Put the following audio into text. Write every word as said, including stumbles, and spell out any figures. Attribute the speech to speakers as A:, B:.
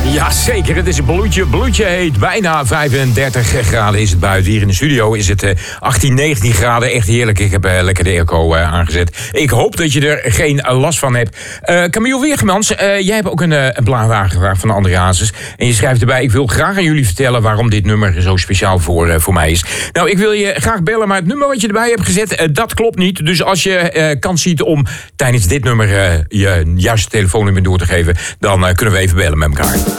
A: Ja, zeker. Het is een bloedje, bloedje heet. Bijna vijfendertig graden is het buiten. Hier in de studio is het uh, achttien, negentien graden. Echt heerlijk. Ik heb uh, lekker de airco uh, aangezet. Ik hoop dat je er geen uh, last van hebt. Uh, Camille Weergemans, uh, jij hebt ook een, uh, een plaat aangevraagd van André Hazes. En je schrijft erbij, ik wil graag aan jullie vertellen waarom dit nummer zo speciaal voor, uh, voor mij is. Nou, ik wil je graag bellen, maar het nummer wat je erbij hebt gezet, uh, dat klopt niet. Dus als je uh, kans ziet om tijdens dit nummer uh, je juiste telefoonnummer door te geven, dan uh, kunnen we even bellen met elkaar.